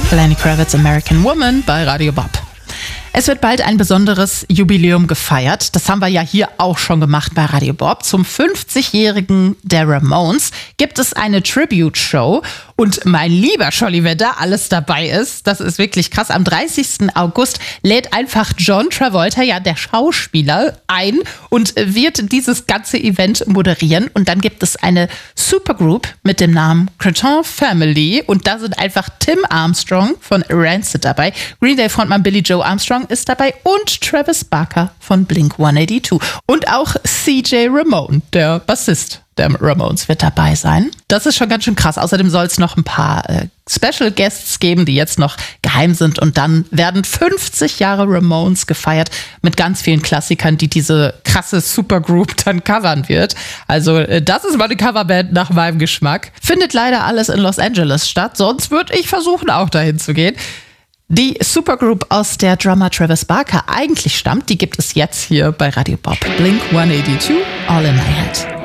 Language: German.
Lenny Kravitz, American Woman bei Radio Bob. Es wird bald ein besonderes Jubiläum gefeiert. Das haben wir ja hier auch schon gemacht bei Radio Bob. Zum 50-jährigen der Ramones gibt es eine Tribute-Show. Und mein lieber Scholli, wer da alles dabei ist, das ist wirklich krass. Am 30. August lädt einfach John Travolta, ja der Schauspieler, ein und wird dieses ganze Event moderieren. Und dann gibt es eine Supergroup mit dem Namen Cretin Family. Und da sind einfach Tim Armstrong von Rancid dabei, Green Day Frontmann Billy Joe Armstrong ist dabei und Travis Barker von Blink-182. Und auch CJ Ramone, der Bassist der Ramones, wird dabei sein. Das ist schon ganz schön krass. Außerdem soll es noch ein paar Special Guests geben, die jetzt noch geheim sind. Und dann werden 50 Jahre Ramones gefeiert mit ganz vielen Klassikern, die diese krasse Supergroup dann covern wird. Also das ist mal eine Coverband nach meinem Geschmack. Findet leider alles in Los Angeles statt. Sonst würde ich versuchen, auch dahin zu gehen. Die Supergroup, aus der Drummer Travis Barker eigentlich stammt, die gibt es jetzt hier bei Radio Bob. Blink-182, All in My Head.